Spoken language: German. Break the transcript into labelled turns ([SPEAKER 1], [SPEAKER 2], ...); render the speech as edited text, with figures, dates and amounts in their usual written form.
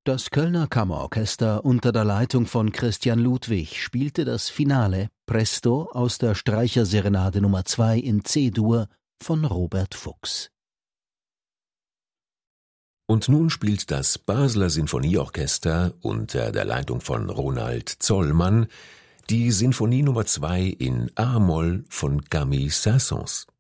[SPEAKER 1] Das Kölner Kammerorchester unter der Leitung von Christian Ludwig spielte das Finale Presto aus der Streicherserenade Nr. 2 in C-Dur von Robert Fuchs.
[SPEAKER 2] Und nun spielt das Basler Sinfonieorchester unter der Leitung von Ronald Zollmann die Sinfonie Nr. 2 in A-Moll von Camille Saint-Saëns.